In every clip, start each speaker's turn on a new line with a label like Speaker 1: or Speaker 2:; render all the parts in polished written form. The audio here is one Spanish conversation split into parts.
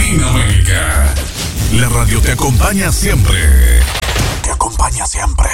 Speaker 1: Latinoamérica. La radio te acompaña siempre. Te acompaña siempre.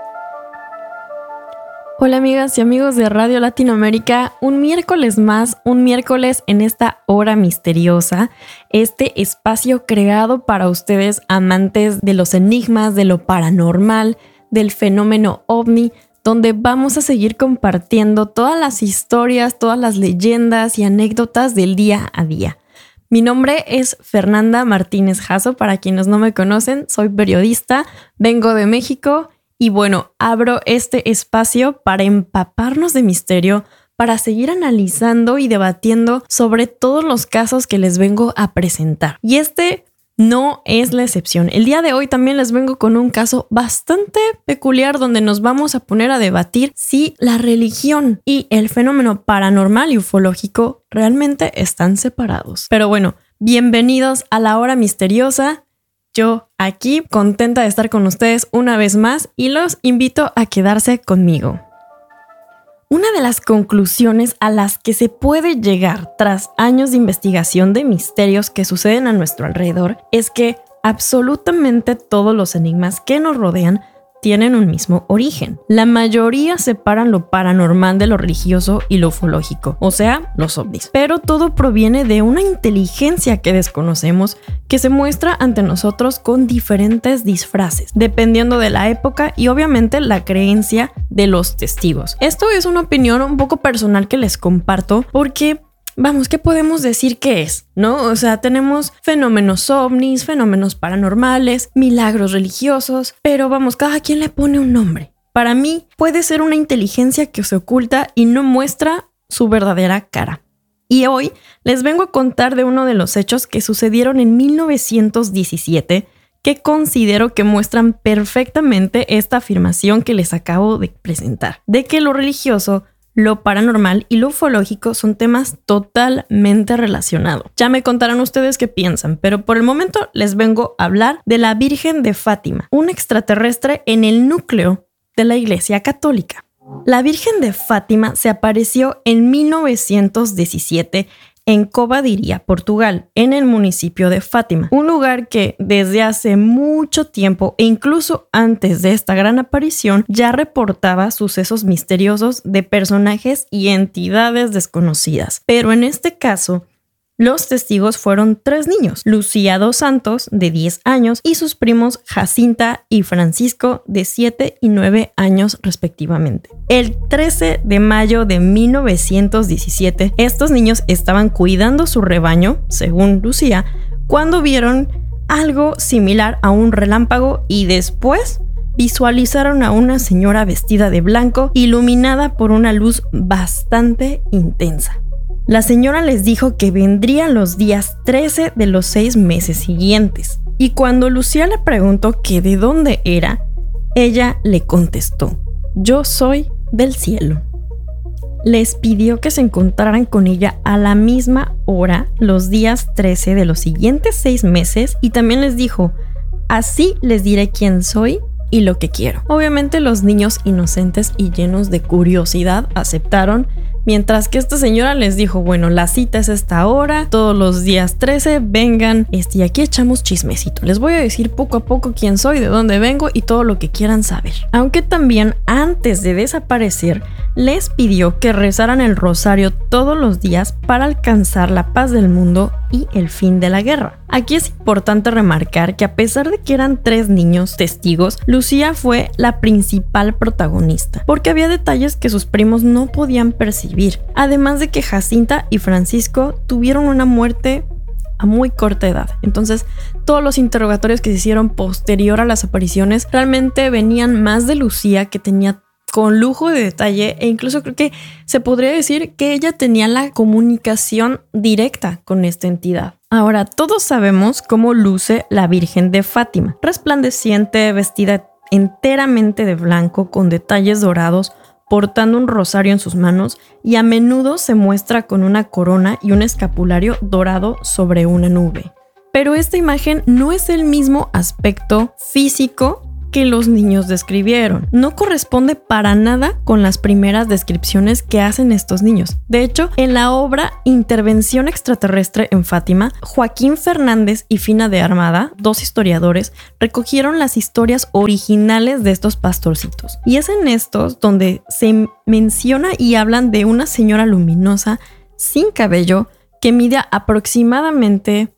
Speaker 2: Hola amigas y amigos de Radio Latinoamérica, un miércoles más, un miércoles en esta hora misteriosa, este espacio creado para ustedes amantes de los enigmas, de lo paranormal, del fenómeno ovni, donde vamos a seguir compartiendo todas las historias, todas las leyendas y anécdotas del día a día. Mi nombre es Fernanda Martínez Jasso, para quienes no me conocen, soy periodista, vengo de México. Y bueno, abro este espacio para empaparnos de misterio, para seguir analizando y debatiendo sobre todos los casos que les vengo a presentar. Y este no es la excepción. El día de hoy también les vengo con un caso bastante peculiar donde nos vamos a poner a debatir si la religión y el fenómeno paranormal y ufológico realmente están separados. Pero bueno, bienvenidos a la hora misteriosa. Yo aquí contenta de estar con ustedes una vez más y los invito a quedarse conmigo. Una de las conclusiones a las que se puede llegar tras años de investigación de misterios que suceden a nuestro alrededor es que absolutamente todos los enigmas que nos rodean tienen un mismo origen. La mayoría separan lo paranormal de lo religioso y lo ufológico, o sea, los ovnis. Pero todo proviene de una inteligencia que desconocemos que se muestra ante nosotros con diferentes disfraces, dependiendo de la época y obviamente la creencia de los testigos. Esto es una opinión un poco personal que les comparto porque vamos, ¿qué podemos decir que es? ¿No? O sea, tenemos fenómenos ovnis, fenómenos paranormales, milagros religiosos, pero vamos, cada quien le pone un nombre. Para mí, puede ser una inteligencia que se oculta y no muestra su verdadera cara. Y hoy les vengo a contar de uno de los hechos que sucedieron en 1917 que considero que muestran perfectamente esta afirmación que les acabo de presentar, de que lo religioso, lo paranormal y lo ufológico son temas totalmente relacionados. Ya me contarán ustedes qué piensan, pero por el momento les vengo a hablar de la Virgen de Fátima, un extraterrestre en el núcleo de la Iglesia Católica. La Virgen de Fátima se apareció en 1917 en Covadonga, Portugal, en el municipio de Fátima, un lugar que desde hace mucho tiempo e incluso antes de esta gran aparición ya reportaba sucesos misteriosos de personajes y entidades desconocidas. Pero en este caso, los testigos fueron 3 niños, Lucía dos Santos, de 10 años, y sus primos Jacinta y Francisco, de 7 y 9 años respectivamente. El 13 de mayo de 1917, estos niños estaban cuidando su rebaño, según Lucía, cuando vieron algo similar a un relámpago y después visualizaron a una señora vestida de blanco, iluminada por una luz bastante intensa. La señora les dijo que vendría los días 13 de los 6 meses siguientes. Y cuando Lucía le preguntó que de dónde era, ella le contestó: yo soy del cielo. Les pidió que se encontraran con ella a la misma hora los días 13 de los siguientes 6 meses y también les dijo: así les diré quién soy y lo que quiero. Obviamente los niños inocentes y llenos de curiosidad aceptaron, mientras que esta señora les dijo: bueno, la cita es esta hora, todos los días 13, vengan, y aquí echamos chismecito. Les voy a decir poco a poco quién soy, de dónde vengo y todo lo que quieran saber. Aunque también, antes de desaparecer, les pidió que rezaran el rosario todos los días para alcanzar la paz del mundo y el fin de la guerra. Aquí es importante remarcar que a pesar de que eran 3 niños testigos, Lucía fue la principal protagonista, porque había detalles que sus primos no podían percibir, además de que Jacinta y Francisco tuvieron una muerte a muy corta edad. Entonces, todos los interrogatorios que se hicieron posterior a las apariciones realmente venían más de Lucía, que tenía con lujo de detalle, e incluso creo que se podría decir que ella tenía la comunicación directa con esta entidad. Ahora, todos sabemos cómo luce la Virgen de Fátima, resplandeciente, vestida enteramente de blanco con detalles dorados, portando un rosario en sus manos, y a menudo se muestra con una corona y un escapulario dorado sobre una nube. Pero esta imagen no es el mismo aspecto físico que los niños describieron. No corresponde para nada con las primeras descripciones que hacen estos niños. De hecho, en la obra Intervención extraterrestre en Fátima, Joaquín Fernández y Fina de Armada, dos historiadores, recogieron las historias originales de estos pastorcitos. Y es en estos donde se menciona y hablan de una señora luminosa sin cabello que mide aproximadamente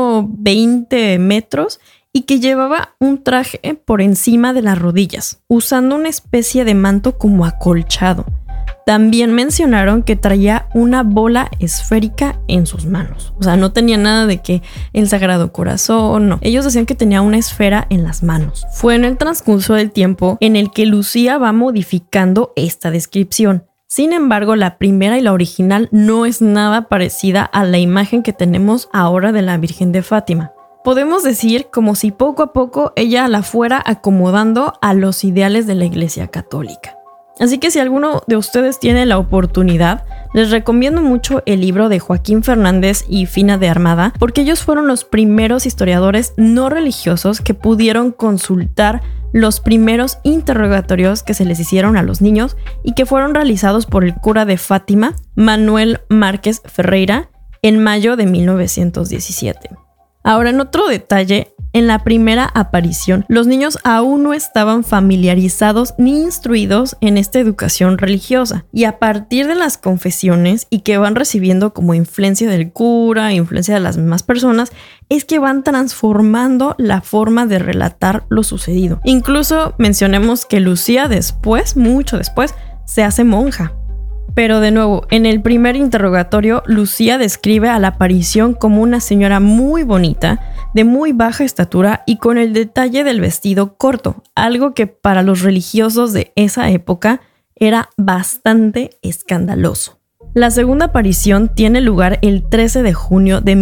Speaker 2: 1,20 metros y que llevaba un traje por encima de las rodillas, usando una especie de manto como acolchado. También mencionaron que traía una bola esférica en sus manos. O sea, no tenía nada de que el Sagrado Corazón, no. Ellos decían que tenía una esfera en las manos. Fue en el transcurso del tiempo en el que Lucía va modificando esta descripción. Sin embargo, la primera y la original no es nada parecida a la imagen que tenemos ahora de la Virgen de Fátima. Podemos decir como si poco a poco ella la fuera acomodando a los ideales de la Iglesia Católica. Así que si alguno de ustedes tiene la oportunidad, les recomiendo mucho el libro de Joaquín Fernández y Fina de Armada, porque ellos fueron los primeros historiadores no religiosos que pudieron consultar los primeros interrogatorios que se les hicieron a los niños y que fueron realizados por el cura de Fátima, Manuel Márquez Ferreira, en mayo de 1917. Ahora, en otro detalle, en la primera aparición, los niños aún no estaban familiarizados ni instruidos en esta educación religiosa, y a partir de las confesiones y que van recibiendo como influencia del cura, influencia de las mismas personas, es que van transformando la forma de relatar lo sucedido. Incluso mencionemos que Lucía después, mucho después, se hace monja. Pero de nuevo, en el primer interrogatorio, Lucía describe a la aparición como una señora muy bonita, de muy baja estatura y con el detalle del vestido corto, algo que para los religiosos de esa época era bastante escandaloso. La segunda aparición tiene lugar el 13 de junio de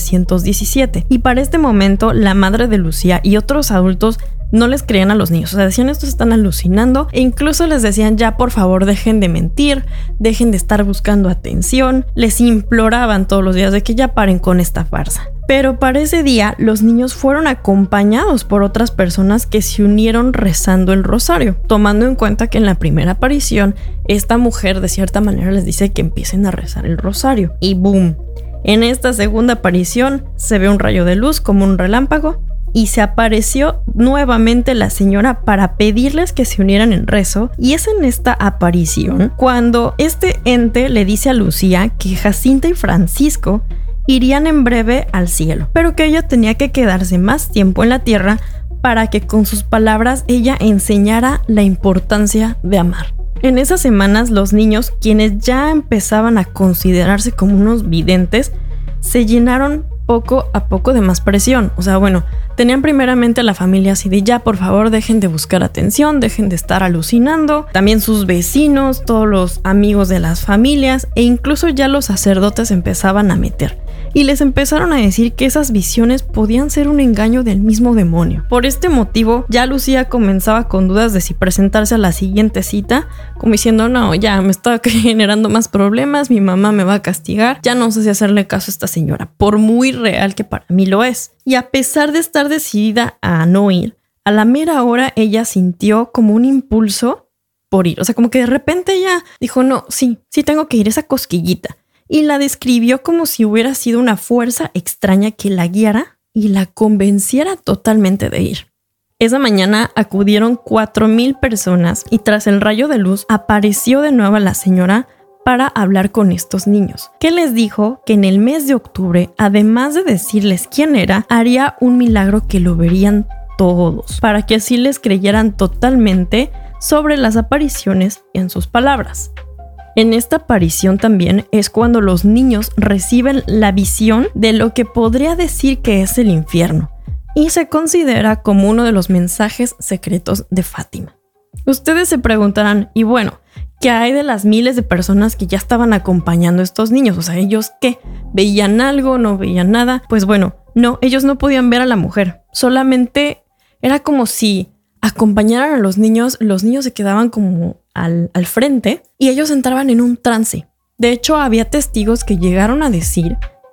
Speaker 2: 1917 y para este momento la madre de Lucía y otros adultos no les creían a los niños, o sea, decían estos están alucinando e incluso les decían ya por favor dejen de mentir, dejen de estar buscando atención, les imploraban todos los días de que ya paren con esta farsa. Pero para ese día los niños fueron acompañados por otras personas que se unieron rezando el rosario, tomando en cuenta que en la primera aparición esta mujer de cierta manera les dice que empiecen a rezar el rosario y ¡boom! En esta segunda aparición se ve un rayo de luz como un relámpago y se apareció nuevamente la señora para pedirles que se unieran en rezo, y es en esta aparición cuando este ente le dice a Lucía que Jacinta y Francisco irían en breve al cielo, pero que ella tenía que quedarse más tiempo en la tierra para que con sus palabras ella enseñara la importancia de amar. En esas semanas los niños, quienes ya empezaban a considerarse como unos videntes, se llenaron poco a poco de más presión. O sea, bueno, tenían primeramente a la familia así de ya, por favor, dejen de buscar atención, dejen de estar alucinando. También sus vecinos, todos los amigos de las familias e incluso ya los sacerdotes empezaban a meter. Y les empezaron a decir que esas visiones podían ser un engaño del mismo demonio. Por este motivo, ya Lucía comenzaba con dudas de si presentarse a la siguiente cita, como diciendo, no, ya me está generando más problemas, mi mamá me va a castigar, ya no sé si hacerle caso a esta señora, por muy real que para mí lo es. Y a pesar de estar decidida a no ir, a la mera hora ella sintió como un impulso por ir. O sea, como que de repente ella dijo, no, sí tengo que ir, esa cosquillita. Y la describió como si hubiera sido una fuerza extraña que la guiara y la convenciera totalmente de ir. Esa mañana acudieron 4,000 personas y tras el rayo de luz apareció de nuevo la señora para hablar con estos niños, que les dijo que en el mes de octubre, además de decirles quién era, haría un milagro que lo verían todos, para que así les creyeran totalmente sobre las apariciones en sus palabras. En esta aparición también es cuando los niños reciben la visión de lo que podría decir que es el infierno y se considera como uno de los mensajes secretos de Fátima. Ustedes se preguntarán, y bueno, ¿qué hay de las miles de personas que ya estaban acompañando a estos niños? O sea, ¿ellos qué? ¿Veían algo? ¿No veían nada? Pues bueno, no, ellos no podían ver a la mujer, solamente era como si acompañaran a los niños se quedaban como al frente y ellos entraban en un trance. De hecho, había testigos que llegaron a decir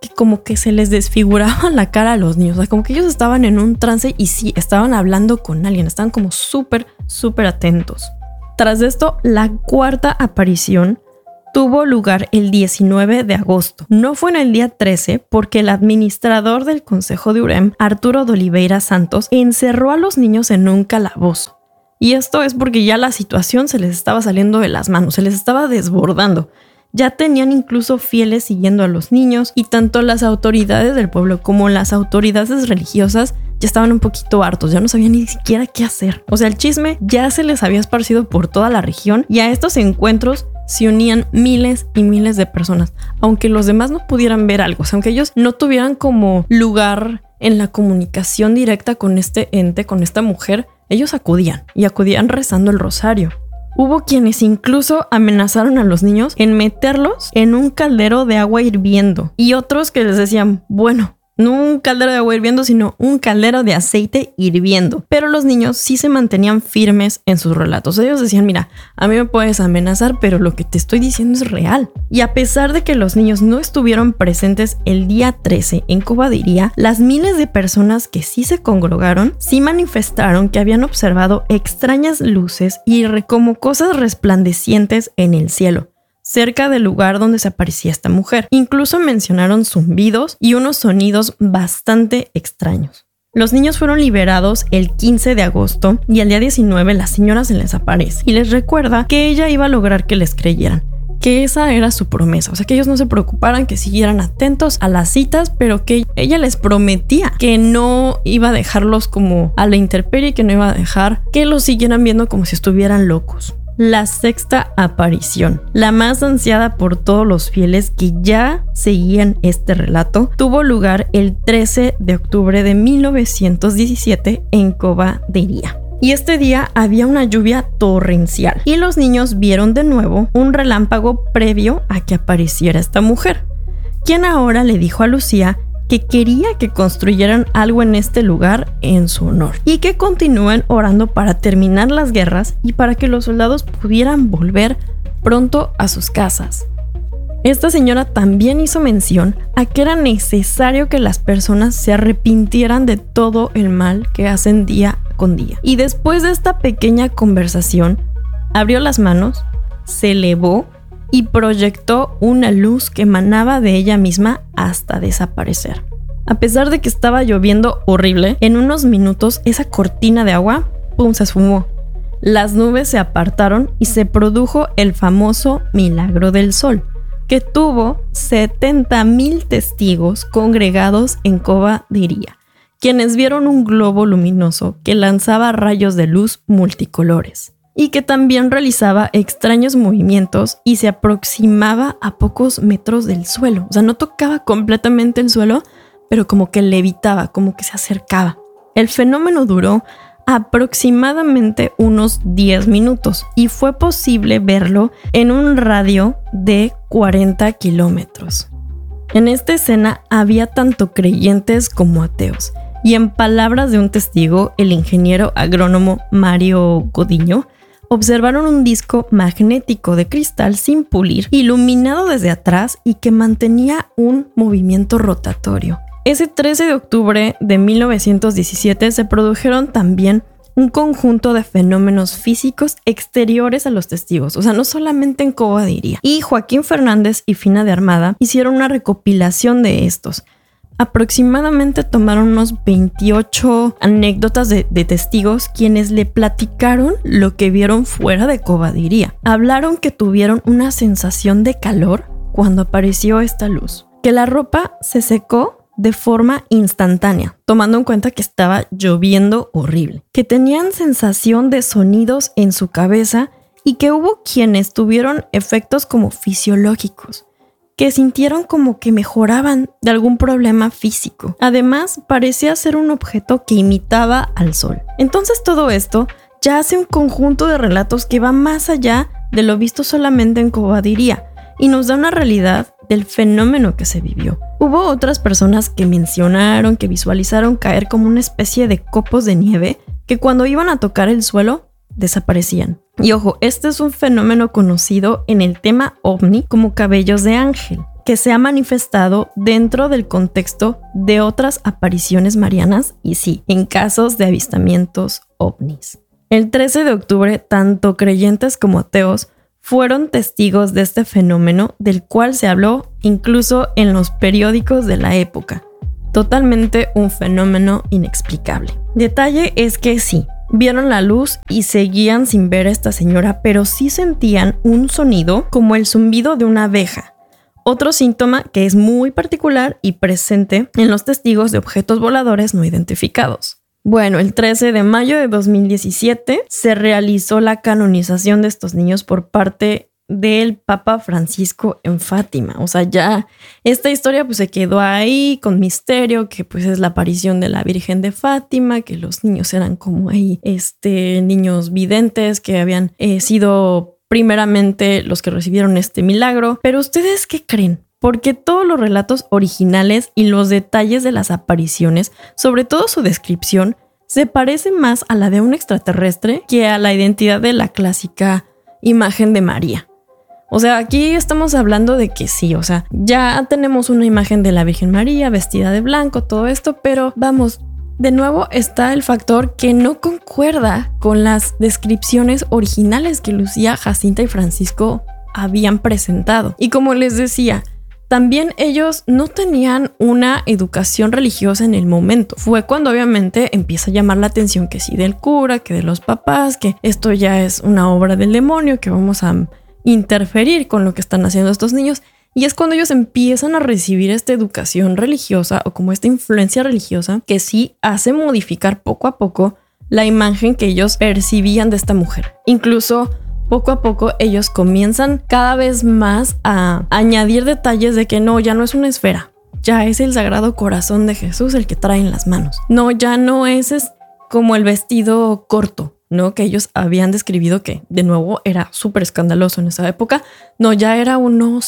Speaker 2: que como que se les desfiguraba la cara a los niños. O sea, como que ellos estaban en un trance y sí, estaban hablando con alguien. Estaban como súper atentos. Tras esto, la cuarta aparición tuvo lugar el 19 de agosto. No fue en el día 13 porque el administrador del Consejo de Urem, Arturo de Oliveira Santos, encerró a los niños en un calabozo. Y esto es porque ya la situación se les estaba saliendo de las manos, se les estaba desbordando. Ya tenían incluso fieles siguiendo a los niños y tanto las autoridades del pueblo como las autoridades religiosas ya estaban un poquito hartos, ya no sabían ni siquiera qué hacer. O sea, el chisme ya se les había esparcido por toda la región y a estos encuentros se unían miles y miles de personas, aunque los demás no pudieran ver algo, o sea, aunque ellos no tuvieran como lugar en la comunicación directa con este ente, con esta mujer, ellos acudían rezando el rosario. Hubo quienes incluso amenazaron a los niños en meterlos en un caldero de agua hirviendo y otros que les decían, bueno, no un caldero de agua hirviendo, sino un caldero de aceite hirviendo. Pero los niños sí se mantenían firmes en sus relatos. Ellos decían, mira, a mí me puedes amenazar, pero lo que te estoy diciendo es real. Y a pesar de que los niños no estuvieron presentes el día 13 en Cobadiria, las miles de personas que sí se congregaron, sí manifestaron que habían observado extrañas luces y como cosas resplandecientes en el cielo, cerca del lugar donde se aparecía esta mujer. Incluso mencionaron zumbidos y unos sonidos bastante extraños. Los niños fueron liberados el 15 de agosto y el día 19 la señora se les aparece y les recuerda que ella iba a lograr que les creyeran, que esa era su promesa, o sea, que ellos no se preocuparan, que siguieran atentos a las citas, pero que ella les prometía que no iba a dejarlos como a la intemperie, que no iba a dejar que los siguieran viendo como si estuvieran locos. La sexta aparición, la más ansiada por todos los fieles que ya seguían este relato, tuvo lugar el 13 de octubre de 1917 en Cobadiria. Y este día había una lluvia torrencial y los niños vieron de nuevo un relámpago previo a que apareciera esta mujer, quien ahora le dijo a Lucía que quería que construyeran algo en este lugar en su honor y que continúen orando para terminar las guerras y para que los soldados pudieran volver pronto a sus casas. Esta señora también hizo mención a que era necesario que las personas se arrepintieran de todo el mal que hacen día con día. Y después de esta pequeña conversación, abrió las manos, se elevó y proyectó una luz que emanaba de ella misma hasta desaparecer. A pesar de que estaba lloviendo horrible, en unos minutos esa cortina de agua, ¡pum!, se esfumó. Las nubes se apartaron y se produjo el famoso milagro del sol, que tuvo 70,000 testigos congregados en Cobadiria, quienes vieron un globo luminoso que lanzaba rayos de luz multicolores y que también realizaba extraños movimientos y se aproximaba a pocos metros del suelo. O sea, no tocaba completamente el suelo, pero como que levitaba, como que se acercaba. El fenómeno duró aproximadamente unos 10 minutos y fue posible verlo en un radio de 40 kilómetros. En esta escena había tanto creyentes como ateos. Y en palabras de un testigo, el ingeniero agrónomo Mario Godiño, observaron un disco magnético de cristal sin pulir, iluminado desde atrás y que mantenía un movimiento rotatorio. Ese 13 de octubre de 1917 se produjeron también un conjunto de fenómenos físicos exteriores a los testigos, o sea, no solamente en Cobadiria. Y Joaquín Fernández y Fina de Armada hicieron una recopilación de estos. Aproximadamente tomaron unos 28 anécdotas de testigos quienes le platicaron lo que vieron fuera de Cobadiria. Hablaron que tuvieron una sensación de calor cuando apareció esta luz, que la ropa se secó de forma instantánea, tomando en cuenta que estaba lloviendo horrible, que tenían sensación de sonidos en su cabeza y que hubo quienes tuvieron efectos como fisiológicos, que sintieron como que mejoraban de algún problema físico. Además, parecía ser un objeto que imitaba al sol. Entonces todo esto ya hace un conjunto de relatos que va más allá de lo visto solamente en Cobadiria y nos da una realidad del fenómeno que se vivió. Hubo otras personas que mencionaron que visualizaron caer como una especie de copos de nieve que cuando iban a tocar el suelo desaparecían. Y ojo, este es un fenómeno conocido en el tema ovni como cabellos de ángel. que se ha manifestado dentro del contexto de otras apariciones marianas y sí, en casos de avistamientos ovnis. El 13 de octubre, tanto creyentes como ateos fueron testigos de este fenómeno del cual se habló incluso en los periódicos de la época. Totalmente un fenómeno inexplicable. Detalle es que sí, vieron la luz y seguían sin ver a esta señora, pero sí sentían un sonido como el zumbido de una abeja. Otro síntoma que es muy particular y presente en los testigos de objetos voladores no identificados. Bueno, el 13 de mayo de 2017 se realizó la canonización de estos niños por parte del Papa Francisco en Fátima. O sea, ya esta historia pues se quedó ahí con misterio, que pues es la aparición de la Virgen de Fátima, que los niños eran como ahí niños videntes que habían sido primeramente los que recibieron este milagro. Pero ¿ustedes qué creen? Porque todos los relatos originales y los detalles de las apariciones, sobre todo su descripción, se parece más a la de un extraterrestre que a la identidad de la clásica imagen de María. O sea, aquí estamos hablando de que sí, o sea, ya tenemos una imagen de la Virgen María vestida de blanco, todo esto, pero vamos, de nuevo está el factor que no concuerda con las descripciones originales que Lucía, Jacinta y Francisco habían presentado. Y como les decía, también ellos no tenían una educación religiosa en el momento. Fue cuando obviamente empieza a llamar la atención que sí del cura, que de los papás, que esto ya es una obra del demonio, que vamos a interferir con lo que están haciendo estos niños. Y es cuando ellos empiezan a recibir esta educación religiosa o como esta influencia religiosa que sí hace modificar poco a poco la imagen que ellos percibían de esta mujer. Incluso poco a poco ellos comienzan cada vez más a añadir detalles de que no, ya no es una esfera, ya es el Sagrado Corazón de Jesús el que trae en las manos. No, ya no es como el vestido corto, ¿no? Que ellos habían describido que de nuevo era súper escandaloso en esa época. No, ya era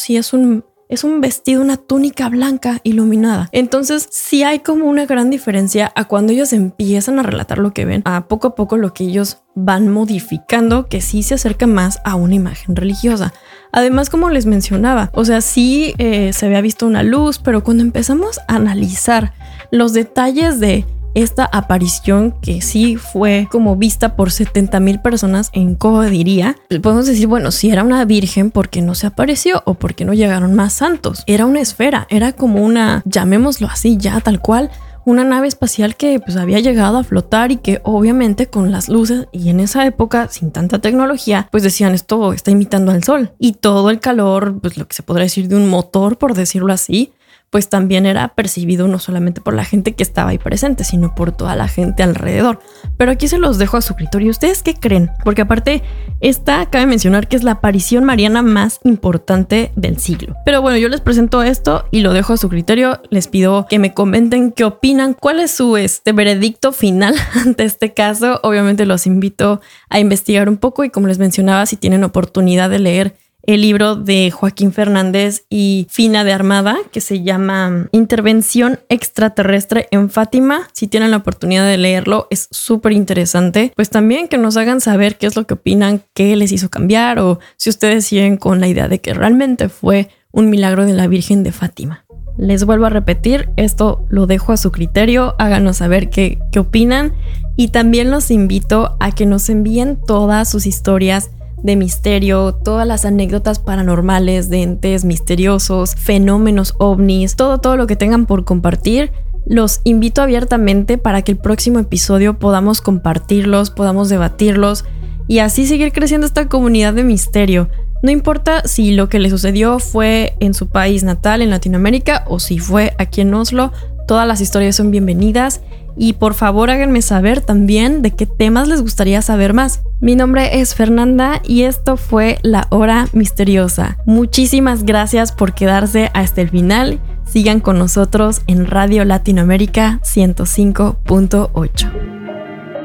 Speaker 2: es un vestido, una túnica blanca iluminada. Entonces sí hay como una gran diferencia a cuando ellos empiezan a relatar lo que ven, a poco lo que ellos van modificando, que sí se acerca más a una imagen religiosa. Además, como les mencionaba, o sea, sí se había visto una luz, pero cuando empezamos a analizar los detalles de esta aparición que sí fue como vista por 70,000 personas en Coa diría, podemos decir, bueno, si era una virgen, ¿por qué no se apareció? ¿O por qué no llegaron más santos? Era una esfera, era como una, llamémoslo así ya tal cual, una nave espacial que pues había llegado a flotar y que obviamente con las luces y en esa época sin tanta tecnología pues decían esto está imitando al sol y todo el calor, pues lo que se podría decir de un motor por decirlo así, pues también era percibido no solamente por la gente que estaba ahí presente, sino por toda la gente alrededor. Pero aquí se los dejo a su criterio. ¿Ustedes qué creen? Porque aparte, esta cabe mencionar que es la aparición mariana más importante del siglo. Pero bueno, yo les presento esto y lo dejo a su criterio. Les pido que me comenten qué opinan, cuál es su veredicto final ante este caso. Obviamente los invito a investigar un poco y como les mencionaba, si tienen oportunidad de leer el libro de Joaquín Fernández y Fina de Armada, que se llama Intervención Extraterrestre en Fátima. Si tienen la oportunidad de leerlo, es súper interesante. Pues también que nos hagan saber qué es lo que opinan, qué les hizo cambiar o si ustedes siguen con la idea de que realmente fue un milagro de la Virgen de Fátima. Les vuelvo a repetir, esto lo dejo a su criterio, háganos saber qué opinan y también los invito a que nos envíen todas sus historias de misterio, todas las anécdotas paranormales de entes misteriosos, fenómenos ovnis, todo lo que tengan por compartir. Los invito abiertamente para que el próximo episodio podamos compartirlos, podamos debatirlos y así seguir creciendo esta comunidad de misterio. No importa si lo que le sucedió fue en su país natal, en Latinoamérica, o si fue aquí en Oslo, todas las historias son bienvenidas. Y por favor háganme saber también de qué temas les gustaría saber más. Mi nombre es Fernanda y esto fue La Hora Misteriosa. Muchísimas gracias por quedarse hasta el final. Sigan con nosotros en Radio Latinoamérica 105.8.